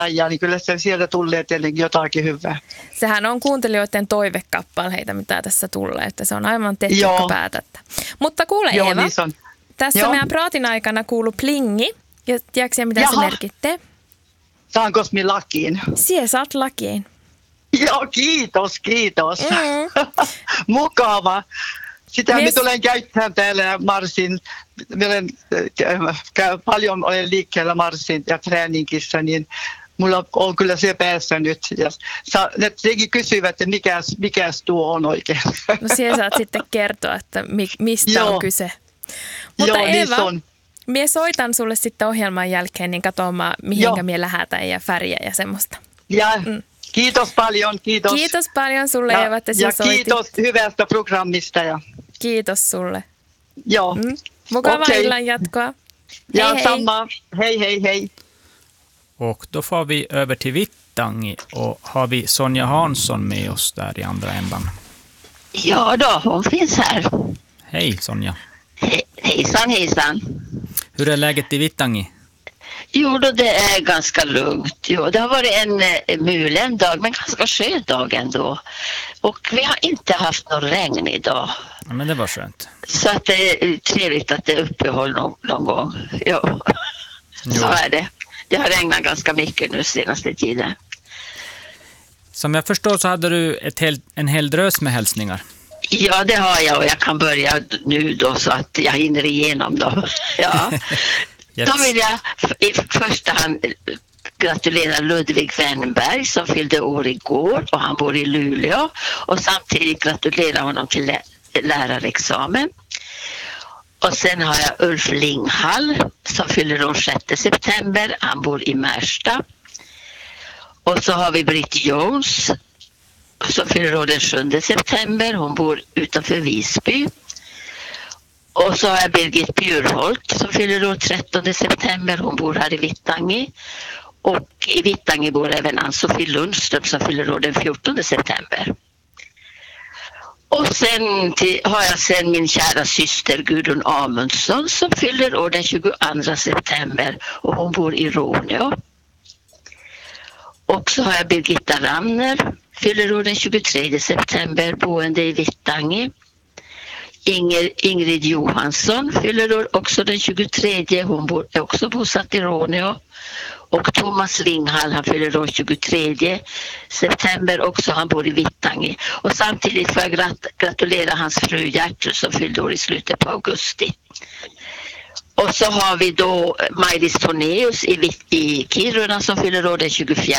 ja niin kyllä se sieltä tulee tietenkin jotakin hyvää. Sehän on kuuntelijoiden toivekappaleita, mitä tässä tulee, että se on aivan tehty, jotka päätätte. Mutta kuule Joo, Eeva, niin tässä meidän praatin aikana kuului plingi. Ja tiedätkö mitä se merkitte? Saanko minä lakiin? Sie saat lakiin. Joo, kiitos. Mukava. Sitä minä tulen käyttämään täällä Marsin. Paljon olen liikkeellä Marsin ja treeningissä, niin mulla on kyllä se päässä nyt. Ja ne kysyvät, että mikäs tuo on oikein. No siellä saat sitten kertoa, että mistä on kyse. Mutta joo, Eeva, niin minä soitan sulle sitten ohjelman jälkeen niin katsomaan, mihinkä minä lähdetään ja väriä ja semmoista. Ja kiitos paljon, kiitos. Kiitos paljon sulle Eeva, että sinä soitit. Kiitos hyvästä programmista. Kiitos sulle. Joo. Mukavaa illan jatkoa. Ja samma. Hej. Och då får vi över till Vittangi och har vi Sonja Hansson med oss där i andra ändan. Ja då, hon finns här. Hej Sonja. Hejsan. Hur är läget i Vittangi? Jo då, det är ganska lugnt. Jo, det har varit en mulen dag, men ganska skön dag ändå. Och vi har inte haft någon regn idag. Ja, men det var skönt. Så att det är trevligt att det är uppehåll någon gång. Jo. Så är det. Det har regnat ganska mycket nu senaste tiden. Som jag förstår så hade du en hel drös med hälsningar. Ja, det har jag och jag kan börja nu då så att jag hinner igenom dem. Ja. Då vill jag i första hand gratulera Ludvig Wennberg som fyllde år igår och han bor i Luleå. Och samtidigt gratulera honom till lärarexamen. Och sen har jag Ulf Linghall som fyller år 6 september. Han bor i Märsta. Och så har vi Britt Jones som fyller år den 7 september. Hon bor utanför Visby. Och så har jag Birgit Bjurholt som fyller år 13 september. Hon bor här i Vittangi. Och i Vittangi bor även Ann-Sofie Lundström som fyller år den 14 september. Och sen har jag min kära syster Gudrun Amundsson som fyller år den 22 september. Och hon bor i Råneå. Och så har jag Birgitta Ramner, fyller år den 23 september, boende i Vittangi. Ingrid Johansson fyller år också den 23. Hon är också bosatt i Råneå. Och Thomas Linghall, han fyller år 23 september också. Han bor i Vittangi. Och samtidigt får jag gratulera hans fru Gertrud som fyllde år i slutet på augusti. Och så har vi då Maj-Lis Tornéus i Kiruna som fyller år den 24.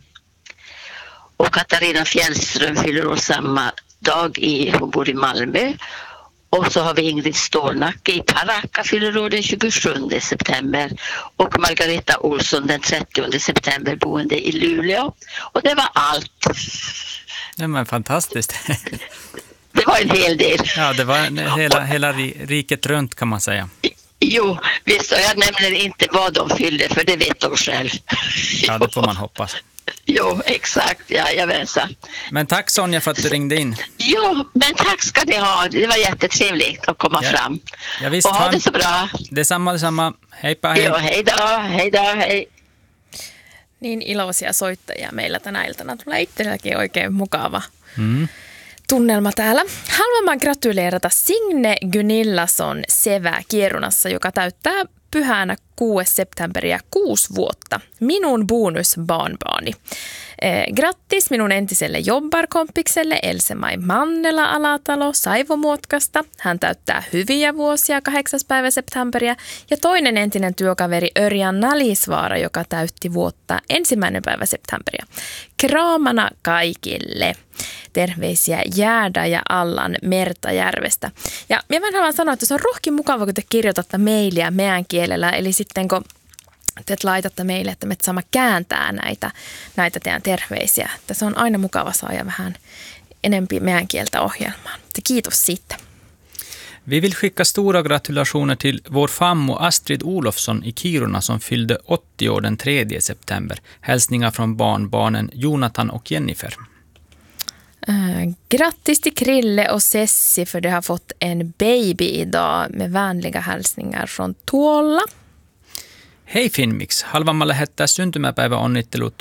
Och Katarina Fjällström fyller år samma dag, hon bor i Malmö. Och så har vi Ingrid Stålnacke i Paraka fyller år den 27 september. Och Margareta Olsson den 30 september boende i Luleå. Och det var allt. Det var fantastiskt. Det var en hel del. Ja, det var hela riket runt kan man säga. Jo, visst, och jag nämner inte vad de fyllde för det vet de själv. Ja, det får man hoppas. Jo, exakt, jajamensan. Men tack Sonja för att du ringde in. Jo, men tack ska ni ha. Det var jättetrevligt att komma fram. Ja, visst, och ha det så bra. Detsamma. Heippa, hei. Joo, hei. Niin iloisia soittajia meillä tänä iltana. Tulee itselläkin oikein mukava tunnelma täällä. Haluan gratuleerata Signe Gunnillasson Sevä Kirunassa, joka täyttää pyhänä 6. septemberia 6 vuotta. Minun bonusbarnbarni. Grattis minun entiselle jobbarkompikselle Else-Mai Mannela-Alatalo Saivomuotkasta. Hän täyttää hyviä vuosia 8. päivä septemberia. Ja toinen entinen työkaveri Örjan Nalisvaara, joka täytti vuotta 1. päivä septemberia. Kraamana kaikille. Terveisiä Jäädä ja Allan Mertajärvestä. Ja minä vähän haluan sanoa, että se on rohkin mukava, kun te kirjoitatte mailia meidän kielellä. Eli sitten kun te laitatte meille, että me saamme kääntää näitä teidän terveisiä. Että se on aina mukava saada vähän enempi meidän kieltä ohjelmaan. Kiitos siitä. Vi vill skicka stora gratulationer till vår fammo Astrid Olofsson i Kiruna som fyllde 80 år den 3 september. Hälsningar från barnbarnen Jonathan och Jennifer. Grattis till Krille och Sessi för de har fått en baby idag med vänliga hälsningar från Tuolla. Hei Finmix, haluan lähettää syntymäpäiväonnittelut